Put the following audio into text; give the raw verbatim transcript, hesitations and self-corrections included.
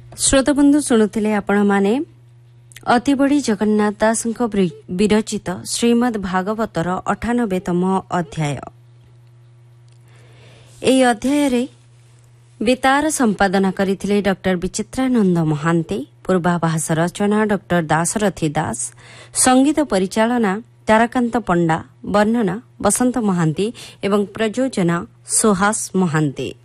श्रोतबंधु शुणुथिले आपण माने अतिबड़ी जगन्नाथ दासଙ୍କ विरचित श्रीमद् भागवतर अठानबेतम अध्याय। ଏହି ଅଧ୍ୟାୟରେ ବେତାର ସମ୍ପାଦନା କରିଥିଲେ ଡକ୍ଟର ବିଚିତ୍ରାନନ୍ଦ ମହାନ୍ତି, ପୂର୍ବାଭାସ ରଚନା ଡକ୍ଟର ଦାଶରଥୀ ଦାସ, ସଙ୍ଗୀତ ପରିଚାଳନା ତାରାକାନ୍ତ ପଣ୍ଡା, ବର୍ଣ୍ଣନା ବସନ୍ତ ମହାନ୍ତି ଏବଂ ପ୍ରଯୋଜନା ସୁହାସ ମହାନ୍ତି।